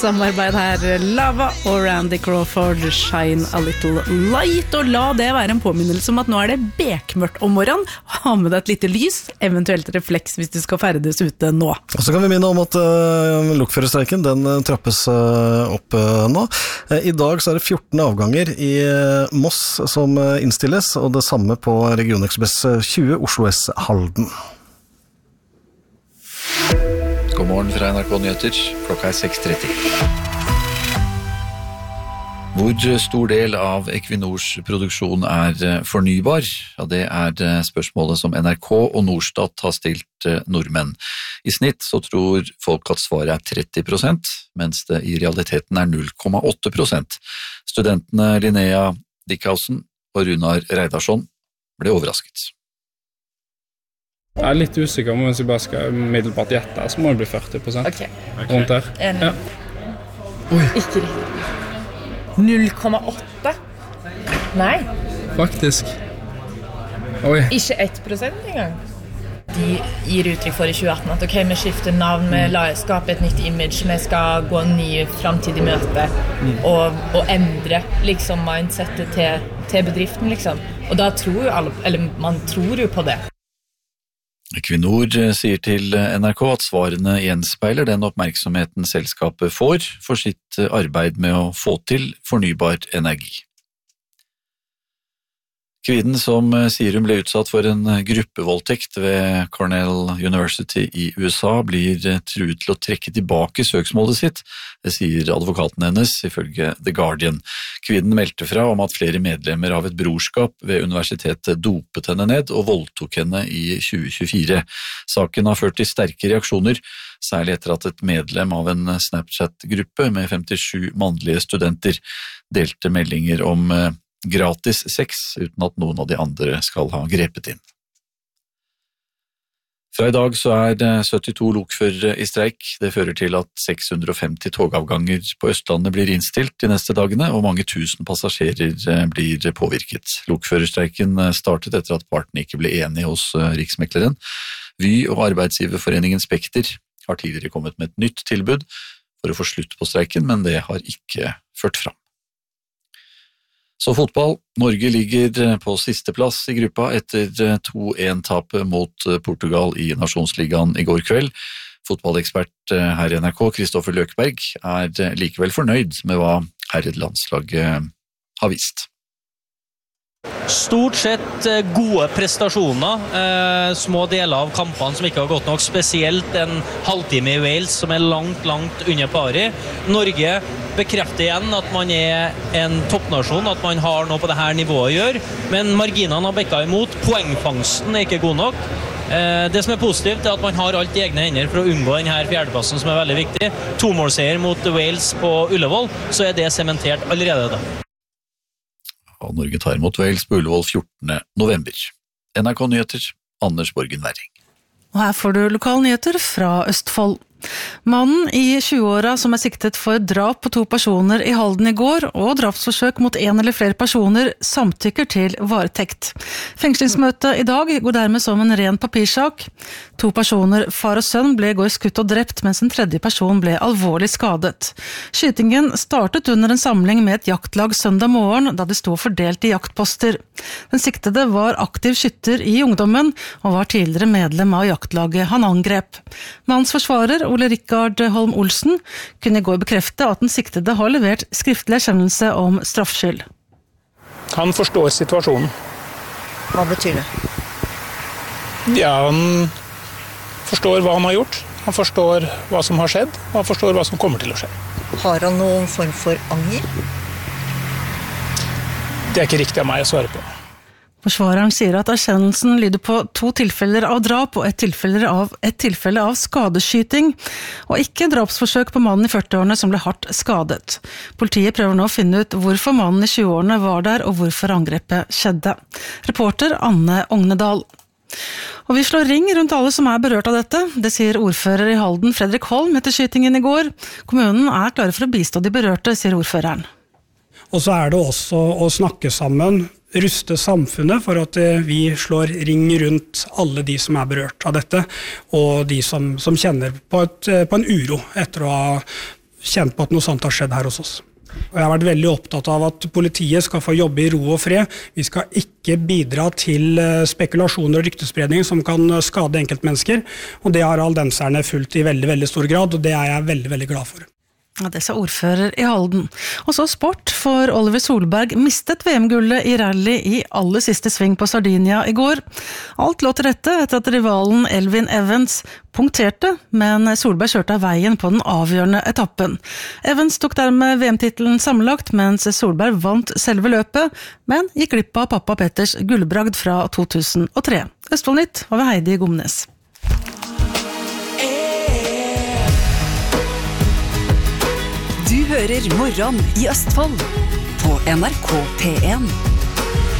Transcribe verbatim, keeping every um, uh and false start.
Samarbeid her, Lava og Randy Crawford, Shine a Little Light, og la det være en påminnelse om at nå er det bekmørkt om morgenen. Ha med deg et lite lys, eventuelt refleks hvis du skal ferdes ute nå. Og så kan vi minne om at uh, lokførerstreiken, den uh, trappes uh, opp uh, nå. Uh, I dag så er det fjorten avganger i uh, Moss som uh, innstilles, og det samme på Regionekspress tjue Oslo S Halden. God morgen fra N R K Nyheter, klokka er seks tretti. Hvor stor del av Equinors produksjon er fornybar? Ja, det er spørsmålet som N R K og Norstat har stilt nordmenn. I snitt så tror folk at svaret er tretti prosent, mens det i realiteten er null komma åtte prosent. Studentene Linnea Dickhausen og Runar Reidarsson ble overrasket. Jeg er litt usikker om hvis jeg bare skal middelbart gjette, så må det bli førti prosent. Ok. Rundt der. Enig. Ja. Oi. Ikke riktig. null komma åtte? Nei. Faktisk. Oi. Ikke ett prosent engang. De gir uttrykk for i tjue atten at ok, vi skifter navn, vi la skape et nytt image, vi skal gå en ny fremtidig møte mm. og, og endre liksom mindsetet til, til bedriften liksom. Og da tror jo alle, eller man tror jo på det. Equinor sier til N R K at svarene gjenspeiler den oppmerksomheten selskapet får for sitt arbeid med å få til fornybar energi. Kvinnen som sier hun ble utsatt for en gruppevoldtekt ved Cornell University i U S A blir truet til å trekke tilbake søksmålet sitt, det sier advokaten hennes ifølge The Guardian. Kvinnen meldte fra om at flere medlemmer av et brorskap ved universitetet dopet henne ned og voldtok henne i tjue tjuefire. Saken har ført til sterke reaksjoner, særlig etter at et medlem av en Snapchat-gruppe med femtisju mannlige studenter delte meldinger om gratis sex uten at noen av de andre skal ha grepet inn. Fra i dag så er det syttito lokførere i streik. Det fører til at seks hundre og femti togavganger på Østlandet blir innstilt de neste dagene, og mange tusen passasjerer blir påvirket. Lokførerstreiken startet etter at partene ikke ble enige hos Riksmekleren. Vy og arbeidsgiverforeningen Spekter har tidligere kommet med et nytt tilbud for å få slutt på streiken, men det har ikke ført fram. Så fotball. Norge ligger på siste plass i gruppa etter to en-tapet mot Portugal i Nasjonsligaen i går kveld. Fotballekspert her i N R K, Kristoffer Løkberg, er likevel fornøyd med hva herrelandslaget har vist. Stort sett gode prestasjoner, eh, små deler av kampene som ikke har gått nok, spesielt en halvtime i Wales som er langt, langt under pari. Norge bekrefter igjen at man er en toppnasjon, at man har noe på det her nivået å gjøre, men marginene har bekket imot, poengfangsten er ikke god nok. Eh, det som er positivt er at man har alt i egne hender for å unngå denne fjerdeplassen som er veldig viktig. Tomålseier mot Wales på Ullevål, så er det sementert allerede da. Og Norge tar imot Wales på Ullevål fjortende november. N R K Nyheter, Anders Borgen Werring. Og her får du lokalnyheter fra Østfold. Mannen i tjue-åra som er siktet for drap på to personer i Halden i går, og drapsforsøk mot en eller flere personer, samtykker til varetekt. Fengslingsmøtet i dag går dermed som en ren papirsak. To personer, far og sønn, ble i går skutt og drept, mens en tredje person ble alvorlig skadet. Skytingen startet under en samling med et jaktlag søndag morgen, da de stod fordelt i jaktposter. Den siktede var aktiv skytter i ungdommen, og var tidligere medlem av jaktlaget han angrep. Mannens forsvarer, Ole Rikard Holm Olsen, kunne i går bekrefte at den siktede har levert skriftlig erkjennelse om straffskyld. Han forstår situasjonen. Hva betyr det? Ja, han forstår hva han har gjort. Han forstår hva som har skjedd, og han forstår hva som kommer til å skje. Har han noen form for anger? Det er ikke riktig av meg å svare på. Forsvareren sier at erkjennelsen lyder på to tilfeller av drap og et tilfelle av, et tilfelle av skadeskyting, og ikke drapsforsøk på mannen i førti-årene som ble hardt skadet. Politiet prøver nå å finne ut hvorfor mannen i tjue-årene var der, og hvorfor angrepet skjedde. Reporter Anne Ognedal. Og vi slår ring rundt alle som er berørt av dette. Det sier ordfører i Halden, Fredrik Holm, etter skytingen i går. Kommunen er klare for å bistå de berørte, sier ordføreren. Og så er det også å snakke sammen, ruste samfunnet for at vi slår ring rundt alle de som er berørt av dette, og de som, som kjenner på, et, på en uro etter å ha kjent på at noe sånt har skjedd her hos oss. Og jeg har vært veldig opptatt av at politiet skal få jobbe i ro og fred. Vi skal ikke bidra til spekulasjoner og ryktespredning som kan skade enkeltmennesker, og det har aldenserne fulgt i veldig, veldig stor grad, og det er jeg veldig, veldig glad for. Ja, det sa ordfører i Halden. Og så sport, for Oliver Solberg mistet V M-gullet i rally i aller siste sving på Sardinia i går. Alt lå til rette etter at rivalen Elvin Evans punkterte, men Solberg kjørte av veien på den avgjørende etappen. Evans tok dermed V M-titelen sammenlagt, mens Solberg vant selve løpet, men gikk glipp av pappa Petters gullbragd fra to tusen og tre. Østfoldnytt var ved Heidi Gomnes. Du hører Morgen i Østfold på N R K P en.